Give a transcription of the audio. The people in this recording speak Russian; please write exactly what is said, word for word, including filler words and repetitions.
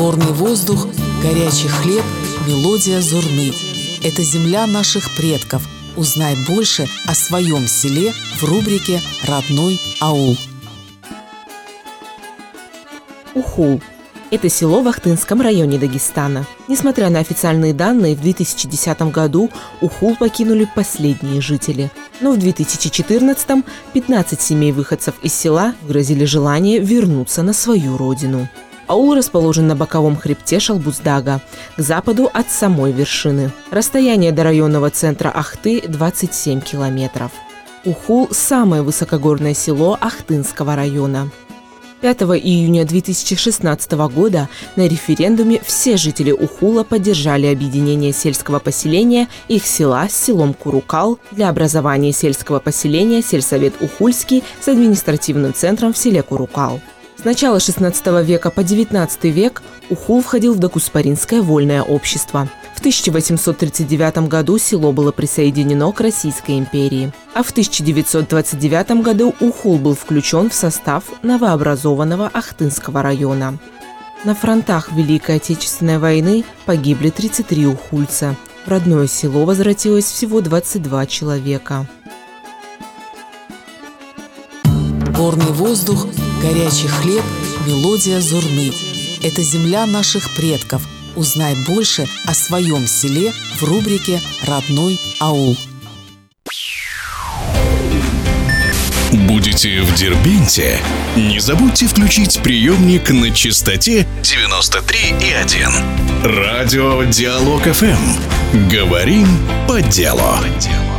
Горный воздух, горячий хлеб, мелодия зурны. Это земля наших предков. Узнай больше о своем селе в рубрике «Родной аул». Ухул. Это село в Ахтынском районе Дагестана. Несмотря на официальные данные, в две тысячи десятом году Ухул покинули последние жители. Но в две тысячи четырнадцатом пятнадцать семей выходцев из села выразили желание вернуться на свою родину. Аул расположен на боковом хребте Шалбуздага, к западу от самой вершины. Расстояние до районного центра Ахты – двадцать семь километров. Ухул – самое высокогорное село Ахтынского района. пятого июня две тысячи шестнадцатого года на референдуме все жители Ухула поддержали объединение сельского поселения их села с селом Курукал для образования сельского поселения сельсовет Ухульский с административным центром в селе Курукал. С начала шестнадцатого века по девятнадцатый век Ухул входил в Докуспаринское вольное общество. В тысяча восемьсот тридцать девятом году село было присоединено к Российской империи, а в тысяча девятьсот двадцать девятом году Ухул был включен в состав новообразованного Ахтынского района. На фронтах Великой Отечественной войны погибли тридцать три ухульца. В родное село возвратилось всего двадцать два человека. Горный воздух, горячий хлеб, мелодия зурны. Это земля наших предков. Узнай больше о своем селе в рубрике «Родной аул». Будете в Дербенте? Не забудьте включить приемник на частоте девяносто три и один. Радио Диалог эф эм. Говорим по делу.